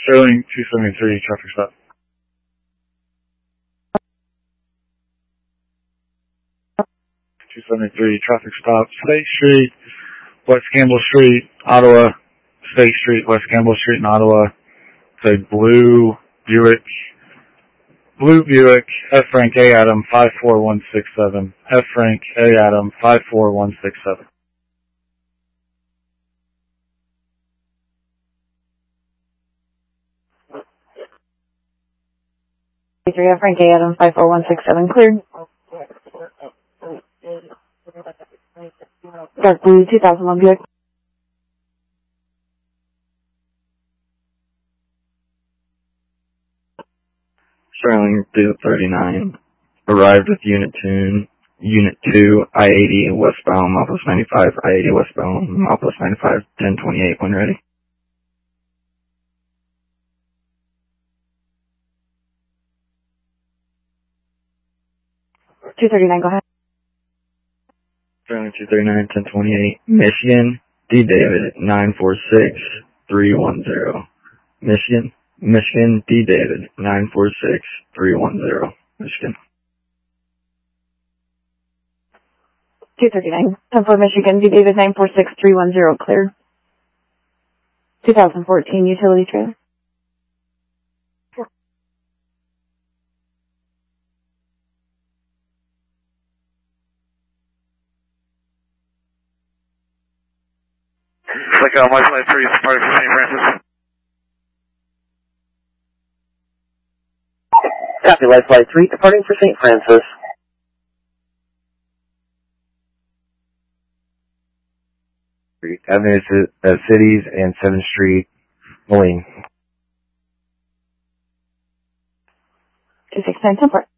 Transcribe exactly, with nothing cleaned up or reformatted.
Sterling two seventy-three, traffic stop. two seventy-three, traffic stop, State Street, West Campbell Street, Ottawa. State Street, West Campbell Street in Ottawa. It's a blue Buick, blue Buick, F Frank A Adam five four one six seven. F Frank A Adam five four one six seven. three F Frank A Adam five four one six seven, cleared. Dark blue two thousand one Buick. Sterling two thirty-nine, arrived with Unit two, Unit two, I eighty westbound, Malpus ninety-five, I eighty westbound, Malpus ninety-five, ten twenty-eight when ready. two thirty-nine, go ahead. Sterling two thirty-nine, ten twenty-eight, Michigan, D. David, nine four six three one zero. Michigan, Michigan, D. David, nine four six three one zero. Michigan. two thirty-nine, ten four Michigan, D. David nine four six three one zero, cleared. twenty fourteen utility trailer. Click on Life Flight three, departing for Saint Francis. Copy, Life Flight three, departing for Saint Francis. Avenue uh, Cities and seventh Street, Moline. two six nine, ten four.